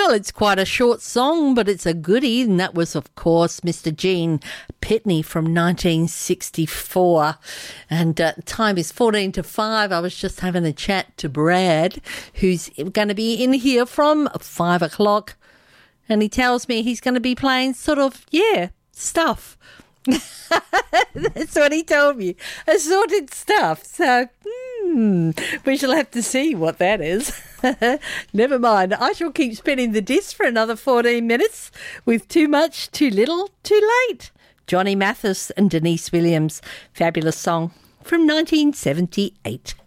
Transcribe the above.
Well, it's quite a short song, but it's a goodie, and that was, of course, Mr. Gene Pitney from 1964. And time is 14 to 5. I was just having a chat to Brad, who's going to be in here from 5 o'clock, and he tells me he's going to be playing sort of, stuff. That's what he told me. Assorted stuff. So, we shall have to see what that is. Never mind. I shall keep spinning the disc for another 14 minutes with Too Much, Too Little, Too Late. Johnny Mathis and Denise Williams. Fabulous song from 1978.